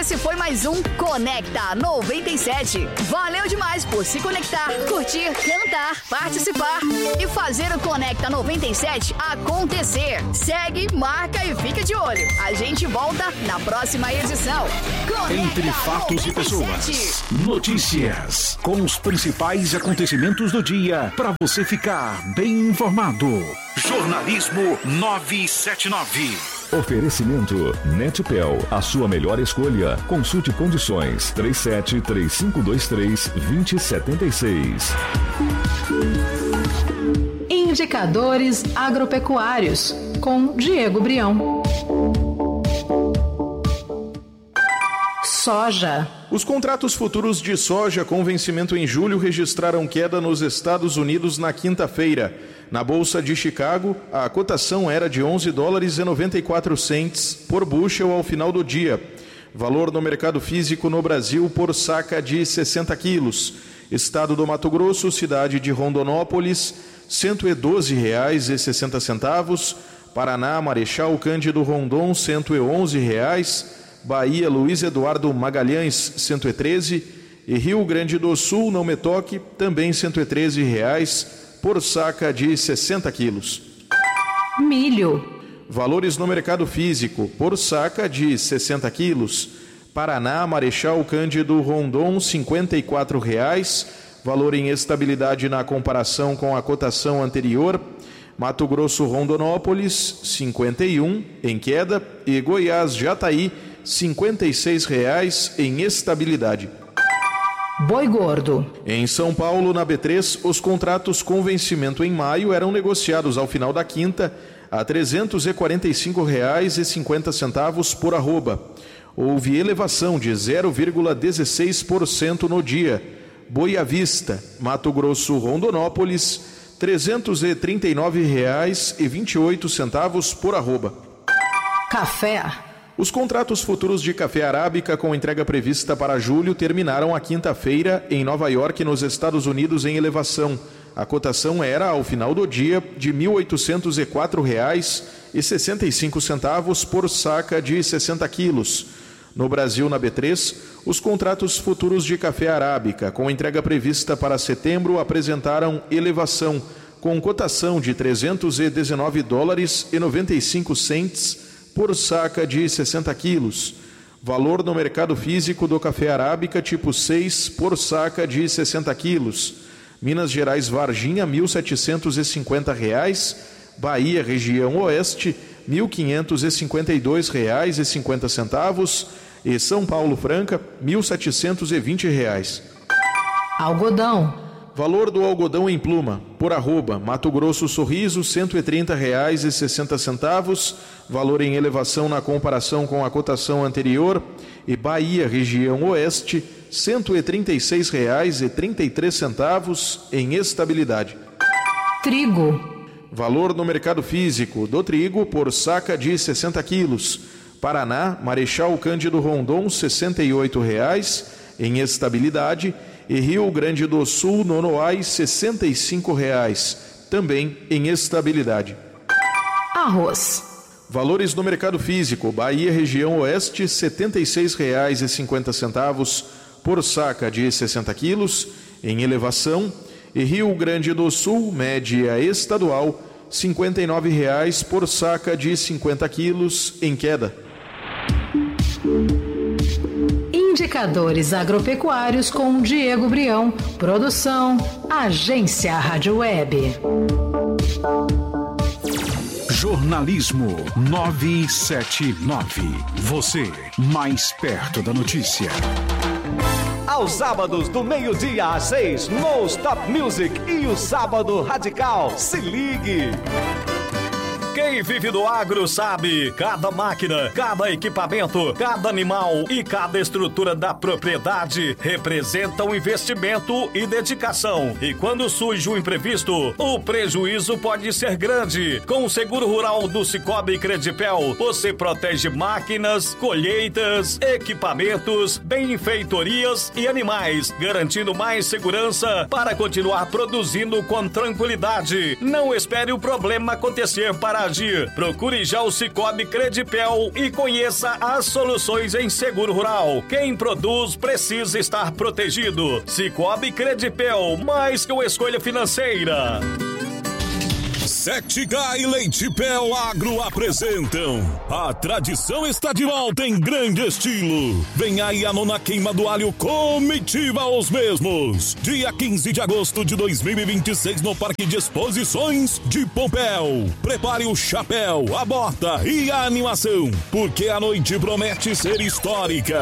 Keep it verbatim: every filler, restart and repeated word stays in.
Esse foi mais um Conecta noventa e sete. Valeu demais por se conectar, curtir, cantar, participar e fazer o Conecta noventa e sete acontecer. Segue, marca e fica de olho. A gente volta na próxima edição. Conecta Entre fatos noventa e sete. E pessoas, notícias com os principais acontecimentos do dia para você ficar bem informado. Jornalismo novecentos e setenta e nove. Oferecimento Netpel, a sua melhor escolha. Consulte condições três sete três cinco dois três dois zero sete seis. Indicadores agropecuários com Diego Brião. Soja. Os contratos futuros de soja com vencimento em julho registraram queda nos Estados Unidos na quinta-feira. Na Bolsa de Chicago, a cotação era de onze dólares e noventa e quatro centes por bushel ao final do dia. Valor no mercado físico no Brasil por saca de sessenta quilos. Estado do Mato Grosso, cidade de Rondonópolis, cento e doze reais e sessenta centavos. Paraná, Marechal Cândido Rondon, cento e onze reais. Bahia, Luiz Eduardo Magalhães, cento e treze. E Rio Grande do Sul, Não Me Toque, também cento e treze reais por saca de sessenta quilos. Milho. Valores no mercado físico por saca de sessenta quilos. Paraná, Marechal Cândido Rondon, cinquenta e quatro reais. Valor em estabilidade na comparação com a cotação anterior. Mato Grosso, Rondonópolis, cinquenta e um em queda. E Goiás, Jataí, cinquenta e seis reais em estabilidade. Boi gordo. Em São Paulo, na B três, os contratos com vencimento em maio eram negociados ao final da quinta a trezentos e quarenta e cinco reais e cinquenta centavos por arroba. Houve elevação de zero vírgula dezesseis por cento no dia. Boi à vista, Mato Grosso, Rondonópolis, trezentos e trinta e nove reais e vinte e oito centavos por arroba. Café. Os contratos futuros de café arábica com entrega prevista para julho terminaram a quinta-feira em Nova York, nos Estados Unidos, em elevação. A cotação era, ao final do dia, de mil oitocentos e quatro reais e sessenta e cinco centavos por saca de sessenta quilos. No Brasil, na B três, os contratos futuros de café arábica com entrega prevista para setembro apresentaram elevação, com cotação de trezentos e dezenove dólares e noventa e cinco centes por saca de sessenta quilos. Valor no mercado físico do café arábica tipo seis por saca de sessenta quilos. Minas Gerais, Varginha, mil setecentos e cinquenta reais. Bahia, região oeste, mil quinhentos e cinquenta e dois reais e cinquenta centavos. E São Paulo, Franca, mil setecentos e vinte reais. Algodão. Valor do algodão em pluma, por arroba, Mato Grosso, Sorriso, cento e trinta reais e sessenta centavos, valor em elevação na comparação com a cotação anterior. E Bahia, região oeste, cento e trinta e seis reais e trinta e três centavos em estabilidade. Trigo. Valor no mercado físico do trigo por saca de sessenta quilos. Paraná, Marechal Cândido Rondon, sessenta e oito reais em estabilidade. E Rio Grande do Sul, Nonoai, sessenta e cinco reais, também em estabilidade. Arroz. Valores no mercado físico, Bahia, região oeste, setenta e seis reais e cinquenta centavos por saca de sessenta quilos, em elevação. E Rio Grande do Sul, média estadual, cinquenta e nove reais por saca de cinquenta quilos, em queda. Indicadores agropecuários com Diego Brião. Produção, Agência Rádio Web. Jornalismo novecentos e setenta e nove. Você mais perto da notícia. Aos sábados, do meio-dia às seis, no Stop Music e o Sábado Radical. Se ligue! Quem vive do agro sabe, cada máquina, cada equipamento, cada animal e cada estrutura da propriedade representa um investimento e dedicação. E quando surge um imprevisto, o prejuízo pode ser grande. Com o seguro rural do Cicobi Credipel, você protege máquinas, colheitas, equipamentos, benfeitorias e animais, garantindo mais segurança para continuar produzindo com tranquilidade. Não espere o problema acontecer para cidade. Procure já o Cicobi Credipel e conheça as soluções em seguro rural. Quem produz precisa estar protegido. Cicobi Credipel, mais que uma escolha financeira. sete K e Leite Pel Agro apresentam A Tradição Está de Volta em grande estilo. Vem aí a nona queima do alho comitiva aos mesmos. Dia quinze de agosto de dois mil e vinte e seis no Parque de Exposições de Pompéu. Prepare o chapéu, a bota e a animação, porque a noite promete ser histórica.